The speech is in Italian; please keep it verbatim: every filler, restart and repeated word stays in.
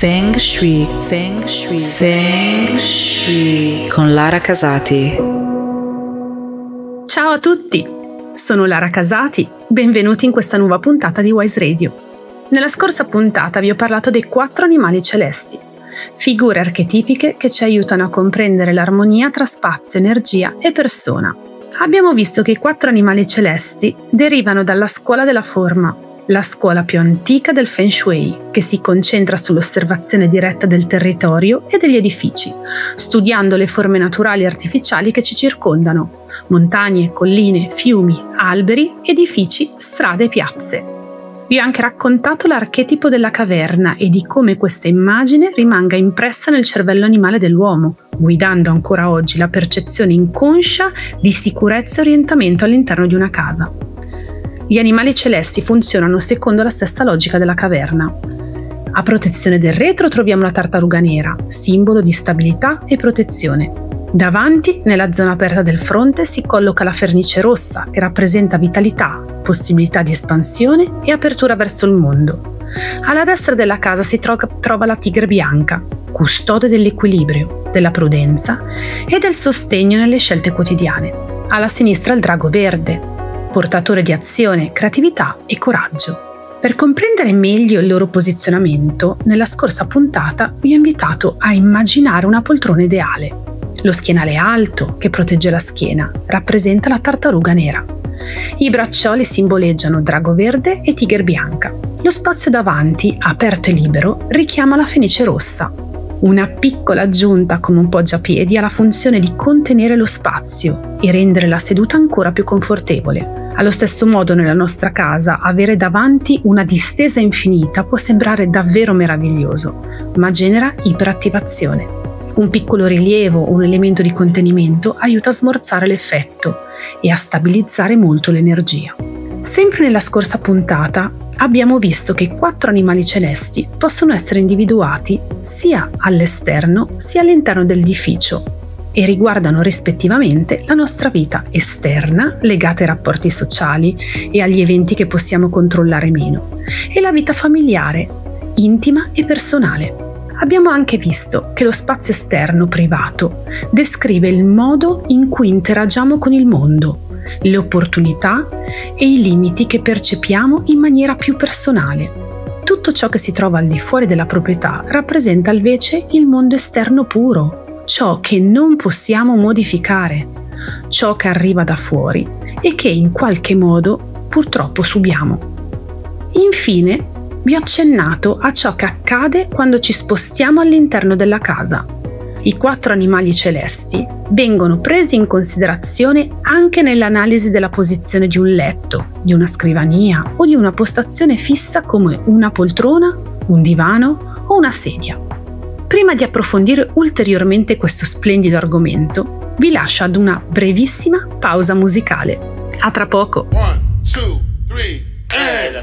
Feng Shui, Feng Shui, Feng Shui con Lara Casati. Ciao a tutti, sono Lara Casati, benvenuti in questa nuova puntata di Wise Radio. Nella scorsa puntata vi ho parlato dei quattro animali celesti, figure archetipiche che ci aiutano a comprendere l'armonia tra spazio, energia e persona. Abbiamo visto che i quattro animali celesti derivano dalla scuola della forma, la scuola più antica del Feng Shui, che si concentra sull'osservazione diretta del territorio e degli edifici, studiando le forme naturali e artificiali che ci circondano: montagne, colline, fiumi, alberi, edifici, strade e piazze. Vi ho anche raccontato l'archetipo della caverna e di come questa immagine rimanga impressa nel cervello animale dell'uomo, guidando ancora oggi la percezione inconscia di sicurezza e orientamento all'interno di una casa. Gli animali celesti funzionano secondo la stessa logica della caverna. A protezione del retro troviamo la tartaruga nera, simbolo di stabilità e protezione. Davanti, nella zona aperta del fronte, si colloca la Fernice rossa, che rappresenta vitalità, possibilità di espansione e apertura verso il mondo. Alla destra della casa si tro- trova la tigre bianca, custode dell'equilibrio, della prudenza e del sostegno nelle scelte quotidiane. Alla sinistra il drago verde, portatore di azione, creatività e coraggio. Per comprendere meglio il loro posizionamento, nella scorsa puntata vi ho invitato a immaginare una poltrona ideale. Lo schienale alto, che protegge la schiena, rappresenta la tartaruga nera. I braccioli simboleggiano drago verde e tigre bianca. Lo spazio davanti, aperto e libero, richiama la fenice rossa. Una piccola aggiunta come un poggiapiedi ha la funzione di contenere lo spazio e rendere la seduta ancora più confortevole. Allo stesso modo, nella nostra casa, avere davanti una distesa infinita può sembrare davvero meraviglioso, ma genera iperattivazione. Un piccolo rilievo o un elemento di contenimento aiuta a smorzare l'effetto e a stabilizzare molto l'energia. Sempre nella scorsa puntata abbiamo visto che i quattro animali celesti possono essere individuati sia all'esterno sia all'interno dell'edificio e riguardano rispettivamente la nostra vita esterna, legata ai rapporti sociali e agli eventi che possiamo controllare meno, e la vita familiare, intima e personale. Abbiamo anche visto che lo spazio esterno privato descrive il modo in cui interagiamo con il mondo, le opportunità e i limiti che percepiamo in maniera più personale. Tutto ciò che si trova al di fuori della proprietà rappresenta invece il mondo esterno puro, ciò che non possiamo modificare, ciò che arriva da fuori e che in qualche modo purtroppo subiamo. Infine, vi ho accennato a ciò che accade quando ci spostiamo all'interno della casa. I quattro animali celesti vengono presi in considerazione anche nell'analisi della posizione di un letto, di una scrivania o di una postazione fissa come una poltrona, un divano o una sedia. Prima di approfondire ulteriormente questo splendido argomento, vi lascio ad una brevissima pausa musicale. A tra poco! One, two, three, and...